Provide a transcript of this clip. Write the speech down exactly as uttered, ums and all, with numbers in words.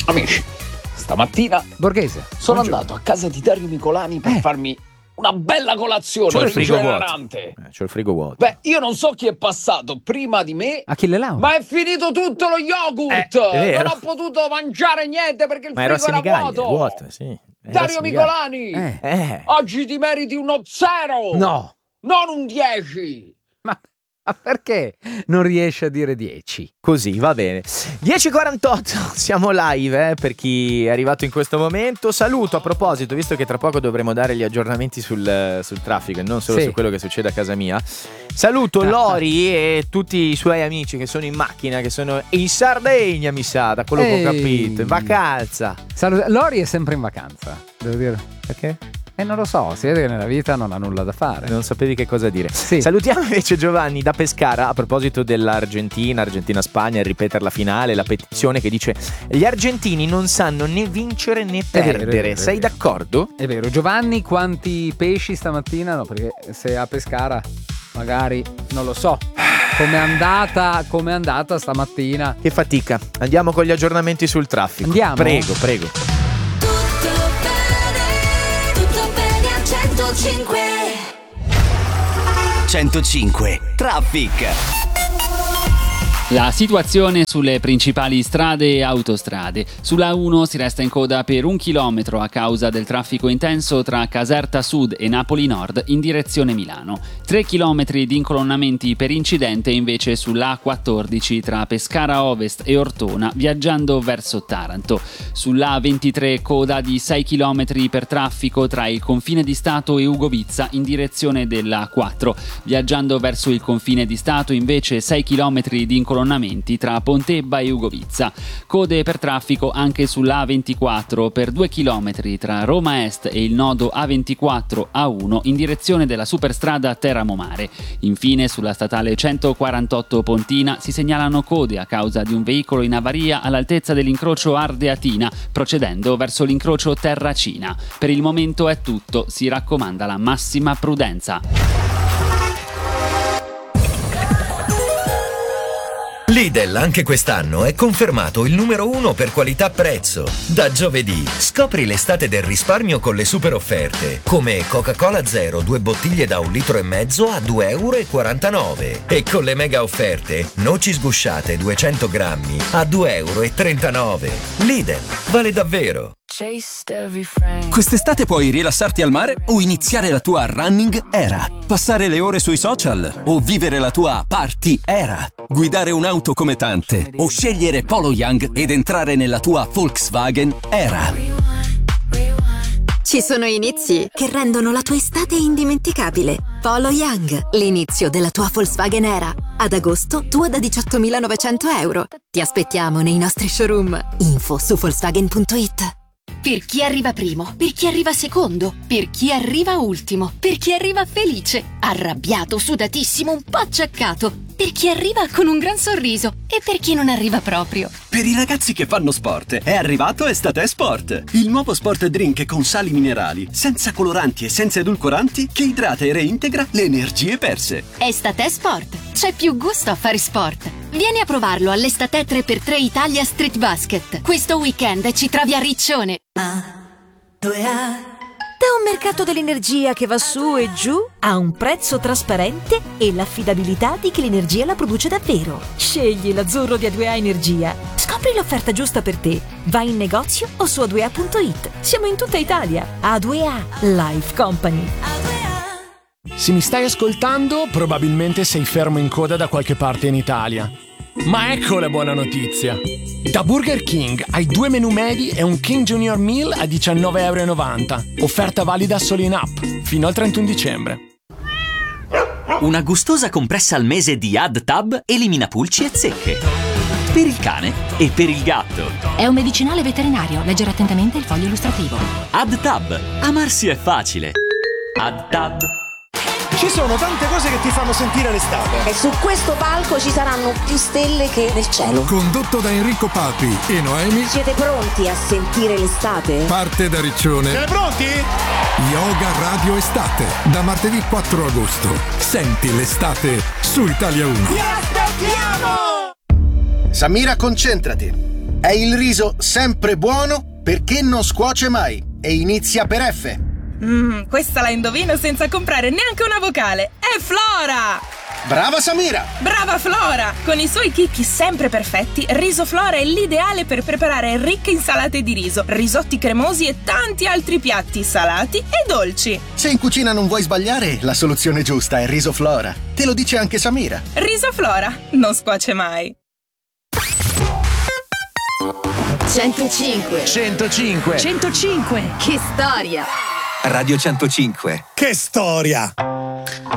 Amici, stamattina Borghese, sono buongiorno. andato a casa di Dario Micolani per Eh. farmi una bella colazione C'ho il frigo vuoto. rigenerante. Eh, c'ho il frigo vuoto. Beh, io non so chi è passato prima di me, Achille Lauro. ma è finito tutto lo yogurt. Eh, è vero. Non ho potuto mangiare niente perché il Ma era frigo era Senigallia, vuoto. vuoto, sì. Era Dario Senigallia. Micolani, Eh. Eh. oggi ti meriti uno zero. No, Non un dieci. ma, ma perché non riesce a dire dieci? Così, va bene. dieci e quarantotto, siamo live, eh, per chi è arrivato in questo momento. Saluto a proposito, visto che tra poco dovremo dare gli aggiornamenti sul, sul traffico e non solo Sì. su quello che succede a casa mia. Saluto Lori e tutti i suoi amici che sono in macchina, che sono in Sardegna, mi sa, da quello che Ehi. ho capito, in vacanza. Salut- Lori è sempre in vacanza, devo dire. Perché? E non lo so, si vede che nella vita non ha nulla da fare. Non sapevi che cosa dire. Sì. Salutiamo invece Giovanni da Pescara a proposito dell'Argentina, Argentina-Spagna, il ripetere la finale, la petizione che dice gli argentini non sanno né vincere né vero, è perdere. vero, è Sei vero. d'accordo? È vero, Giovanni, quanti pesci stamattina? No, perché se a Pescara magari non lo so. Com'è andata, com'è andata stamattina? Che fatica. Andiamo con gli aggiornamenti sul traffico. Andiamo? Prego, prego. Tutto bene, tutto bene a centocinque. centocinque Traffic. La situazione sulle principali strade e autostrade. Sulla uno si resta in coda per un chilometro a causa del traffico intenso tra Caserta Sud e Napoli Nord in direzione Milano. Tre chilometri di incolonnamenti per incidente invece sulla A quattordici tra Pescara Ovest e Ortona viaggiando verso Taranto. Sulla A ventitré coda di sei chilometri per traffico tra il confine di Stato e Ugovizza in direzione della A quattro. Viaggiando verso il confine di Stato invece sei chilometri di incolonnamenti tra Pontebba e Ugovizza. Code per traffico anche sulla A ventiquattro per due chilometri tra Roma Est e il nodo A ventiquattro A uno in direzione della superstrada Teramo Mare. Infine sulla statale centoquarantotto Pontina si segnalano code a causa di un veicolo in avaria all'altezza dell'incrocio Ardeatina procedendo verso l'incrocio Terracina. Per il momento è tutto, si raccomanda la massima prudenza. Lidl anche quest'anno è confermato il numero uno per qualità-prezzo. Da giovedì scopri l'estate del risparmio con le super offerte, come Coca-Cola Zero due bottiglie da un litro e mezzo a due e quarantanove euro e con le mega offerte noci sgusciate duecento grammi a due e trentanove euro. Lidl, vale davvero. Quest'estate puoi rilassarti al mare o iniziare la tua running era. Passare le ore sui social o vivere la tua party era. Guidare un'auto come tante o scegliere Polo Young ed entrare nella tua Volkswagen era. Ci sono inizi che rendono la tua estate indimenticabile. Polo Young, l'inizio della tua Volkswagen Era. Ad agosto, tua da diciottomilanovecento euro. Ti aspettiamo nei nostri showroom. Info su Volkswagen punto it. Per chi arriva primo, per chi arriva secondo, per chi arriva ultimo, per chi arriva felice, arrabbiato, sudatissimo, un po' acciaccato, per chi arriva con un gran sorriso e per chi non arriva proprio. Per i ragazzi che fanno sport è arrivato Estate Sport, il nuovo sport drink con sali minerali, senza coloranti e senza edulcoranti che idrata e reintegra le energie perse. Estate Sport, c'è più gusto a fare sport. Vieni a provarlo all'Estate tre per tre Italia Street Basket. Questo weekend ci trovi a Riccione. Da un mercato dell'energia che va su e giù a un prezzo trasparente e l'affidabilità di chi l'energia la produce davvero. Scegli l'azzurro di A due A Energia. Scopri l'offerta giusta per te. Vai in negozio o su a due a punto it. Siamo in tutta Italia. A due A Life Company. Se mi stai ascoltando, probabilmente sei fermo in coda da qualche parte in Italia. Ma ecco la buona notizia! Da Burger King hai due menù medi e un King Junior Meal a diciannove e novanta euro. Offerta valida solo in app, fino al trentuno dicembre. Una gustosa compressa al mese di AddTab elimina pulci e zecche. Per il cane e per il gatto. È un medicinale veterinario, leggere attentamente il foglio illustrativo. AddTab, amarsi è facile. AddTab. Ci sono tante cose che ti fanno sentire l'estate. E su questo palco ci saranno più stelle che nel cielo. Condotto da Enrico Papi e Noemi. Siete pronti a sentire l'estate? Parte da Riccione. Siete pronti? Yoga Radio Estate. Da martedì quattro agosto. Senti l'estate su Italia uno. Ti aspettiamo! Samira, concentrati. È il riso sempre buono perché non scuoce mai e inizia per F. Mmm, questa la indovino senza comprare neanche una vocale. È Flora! Brava Samira! Brava Flora! Con i suoi chicchi sempre perfetti, Riso Flora è l'ideale per preparare ricche insalate di riso, risotti cremosi e tanti altri piatti salati e dolci. Se in cucina non vuoi sbagliare, la soluzione giusta è Riso Flora. Te lo dice anche Samira. Riso Flora, non scuoce mai. centocinque centocinque centocinque Che storia! Radio centocinque. Che storia!